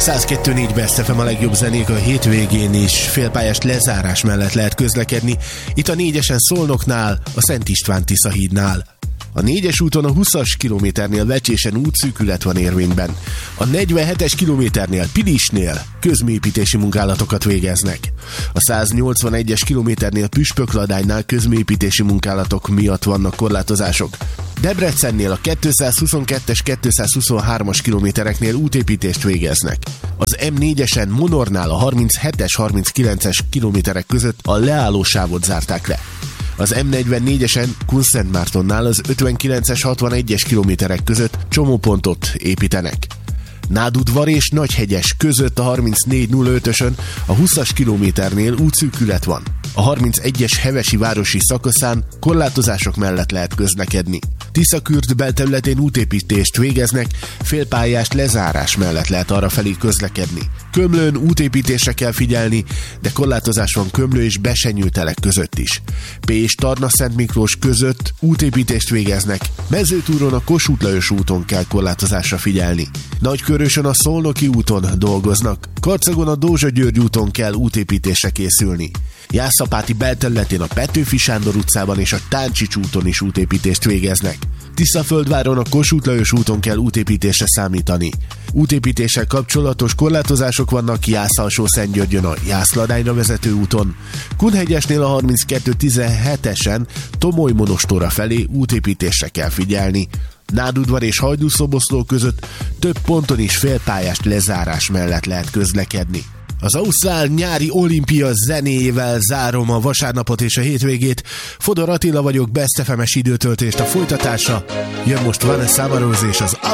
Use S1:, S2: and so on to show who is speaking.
S1: 102.4 Best FM a legjobb zenék a hétvégén is. Félpályás lezárás mellett lehet közlekedni. Itt a 4-esen Szolnoknál, a Szent István Tisza hídnál. A 4-es úton a 20-as kilométernél Vecsésen útszűkület van érvényben. A 47-es kilométernél Pilisnél közműépítési munkálatokat végeznek. A 181-es kilométernél Püspökladánynál közműépítési munkálatok miatt vannak korlátozások. Debrecennél a 222-es, 223-as kilométereknél útépítést végeznek. Az M4-esen Monornál a 37-es, 39-es kilométerek között a leállósávot zárták le. Az M44-esen Kunszentmártonnál az 59-es, 61-es kilométerek között csomópontot építenek. Nádudvar és Nagyhegyes között a 3405-ösön a 20-as kilométernél útszűkület van. A 31-es Hevesi városi szakaszán korlátozások mellett lehet közlekedni. Tiszakürd belterületén útépítést végeznek, félpályás lezárás mellett lehet arrafelé közlekedni. Kömlőn útépítésre kell figyelni, de korlátozás van Kömlő és Besenyőtelek között is. Pés Tarna-Szent Miklós között útépítést végeznek, Mezőtúron a Kossuth Lajos úton kell korlátozásra figyelni. Nagykörösön a Szolnoki úton dolgoznak, Karcagon a Dózsa-György úton kell útépítésre készülni. Jászapáti belterületén a Petőfi Sándor utcában és a Táncsics úton is útépítést végeznek. Tiszaföldváron a Kossuth Lajos úton kell útépítésre számítani. Útépítéssel kapcsolatos korlátozások vannak Jász-Alsó-Szentgyörgyön a Jászladányra vezető úton. Kunhegyesnél a 3217-esen Tomoly-Monostorra felé útépítésre kell figyelni. Nádudvar és Hajdúszoboszló között több ponton is félpályás lezárás mellett lehet közlekedni. Az ausztrál nyári olimpia zenéjével zárom a vasárnapot és a hétvégét. Fodor Attila vagyok, Best FM-es időtöltést a folytatása. Jön most Vanessa Amorós és az